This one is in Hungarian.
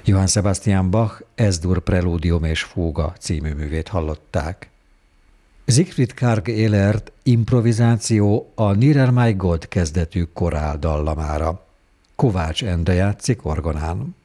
Johann Sebastian Bach Es-dur Preludium és Fúga című művét hallották. Siegfried Karg Elert improvizáció a Nearer My God kezdetű korál dallamára. Kovács Endre játszik orgonán.